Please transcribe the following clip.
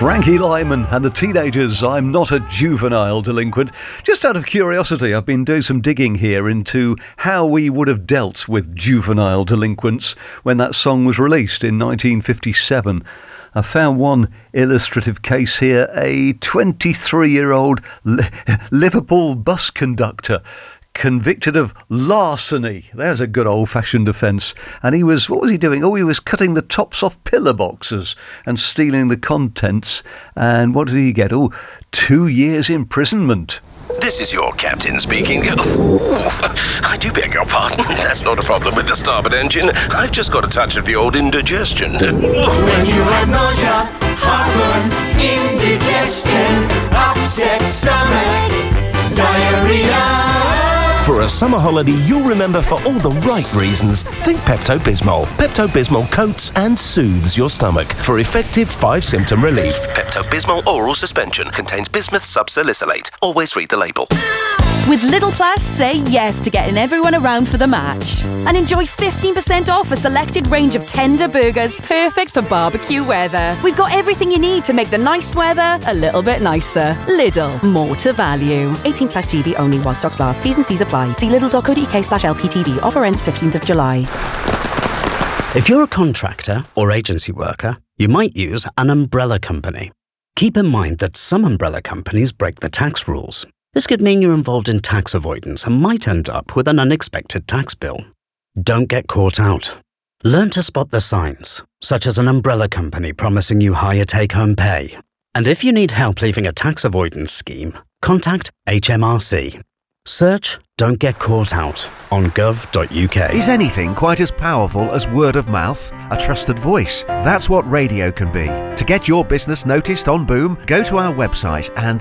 Frankie Lyman and the Teenagers, I'm Not a Juvenile Delinquent. Just out of curiosity, I've been doing some digging here into how we would have dealt with juvenile delinquents when that song was released in 1957. I found one illustrative case here. A 23-year-old Liverpool bus conductor convicted of larceny. There's a good old-fashioned offence. And he was, what was he doing? Oh, he was cutting the tops off pillar boxes and stealing the contents. And what did he get? Oh, 2 years imprisonment. This is your captain speaking. I do beg your pardon. That's not a problem with the starboard engine. I've just got a touch of the old indigestion. When you have nausea, heartburn, indigestion, upset stomach, diarrhea. For a summer holiday you'll remember for all the right reasons, think Pepto-Bismol. Pepto-Bismol coats and soothes your stomach for effective 5-symptom relief. Pepto-Bismol oral suspension contains bismuth subsalicylate. Always read the label. With Lidl Plus, say yes to getting everyone around for the match. And enjoy 15% off a selected range of tender burgers perfect for barbecue weather. We've got everything you need to make the nice weather a little bit nicer. Lidl, more to value. 18 plus GB only while stocks last. T's and C's apply. See lidl.co.uk/LPTV. Offer ends 15th of July. If you're a contractor or agency worker, you might use an umbrella company. Keep in mind that some umbrella companies break the tax rules. This could mean you're involved in tax avoidance and might end up with an unexpected tax bill. Don't get caught out. Learn to spot the signs, such as an umbrella company promising you higher take-home pay. And if you need help leaving a tax avoidance scheme, contact HMRC. Search Don't Get Caught Out on gov.uk. Is anything quite as powerful as word of mouth? A trusted voice. That's what radio can be. To get your business noticed on Boom, go to our website and